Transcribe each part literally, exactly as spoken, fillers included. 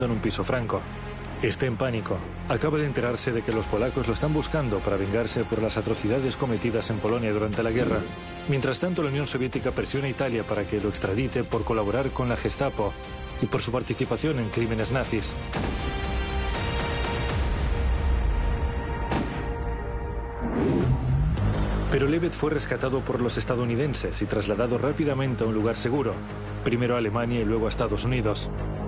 en un piso franco. Está en pánico. Acaba de enterarse de que los polacos lo están buscando para vengarse por las atrocidades cometidas en Polonia durante la guerra. Mientras tanto, la Unión Soviética presiona a Italia para que lo extradite por colaborar con la Gestapo y por su participación en crímenes nazis. Pero Lebed fue rescatado por los estadounidenses y trasladado rápidamente a un lugar seguro, primero a Alemania y luego a Estados Unidos.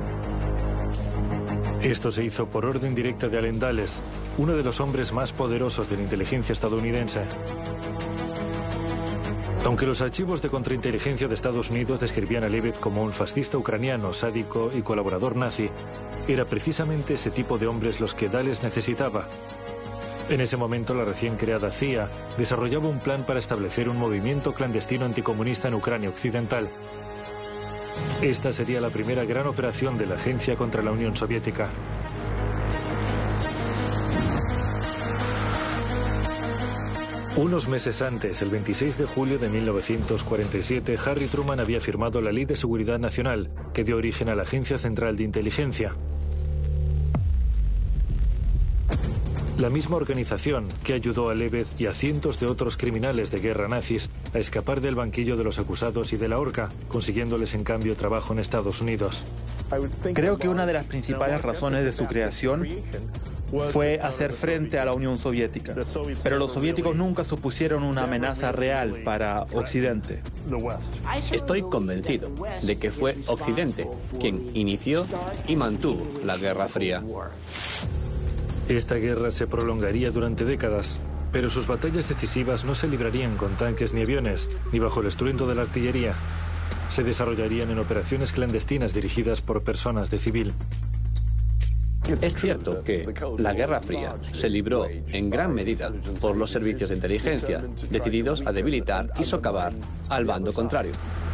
Esto se hizo por orden directa de Allen Dulles, uno de los hombres más poderosos de la inteligencia estadounidense. Aunque los archivos de contrainteligencia de Estados Unidos describían a Lebed como un fascista ucraniano, sádico y colaborador nazi, era precisamente ese tipo de hombres los que Dulles necesitaba. En ese momento, la recién creada C I A desarrollaba un plan para establecer un movimiento clandestino anticomunista en Ucrania Occidental. Esta sería la primera gran operación de la agencia contra la Unión Soviética. Unos meses antes, el veintiséis de julio de mil novecientos cuarenta y siete, Harry Truman había firmado la Ley de Seguridad Nacional, que dio origen a la Agencia Central de Inteligencia. La misma organización que ayudó a Lebed y a cientos de otros criminales de guerra nazis a escapar del banquillo de los acusados y de la horca, consiguiéndoles en cambio trabajo en Estados Unidos. Creo que una de las principales razones de su creación fue hacer frente a la Unión Soviética, pero los soviéticos nunca supusieron una amenaza real para Occidente. Estoy convencido de que fue Occidente quien inició y mantuvo la Guerra Fría. Esta guerra se prolongaría durante décadas, pero sus batallas decisivas no se librarían con tanques ni aviones, ni bajo el estruendo de la artillería. Se desarrollarían en operaciones clandestinas dirigidas por personas de civil. Es cierto que la Guerra Fría se libró en gran medida por los servicios de inteligencia, decididos a debilitar y socavar al bando contrario.